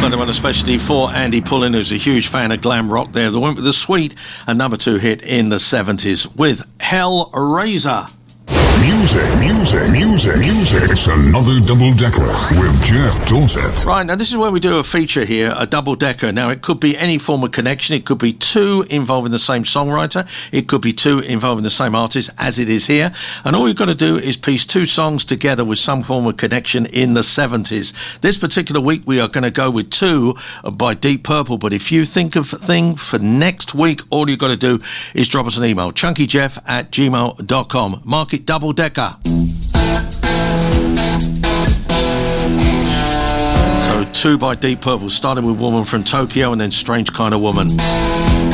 got them on especially for Andy Pullen, who's a huge fan of glam rock there. They went with The Sweet, a number 2 hit in the 70s with Hellraiser. Music. It's another double-decker with Jeff Dorset. Right, now this is where we do a feature here, a double-decker. Now, it could be any form of connection. It could be 2 involving the same songwriter. It could be 2 involving the same artist, as it is here. And all you've got to do is piece 2 songs together with some form of connection in the 70s. This particular week, we are going to go with 2 by Deep Purple. But if you think of a thing for next week, all you've got to do is drop us an email, chunkyjeff@gmail.com. Mark it double-decker. So 2 by Deep Purple, starting with Woman from Tokyo and then Strange Kind of Woman.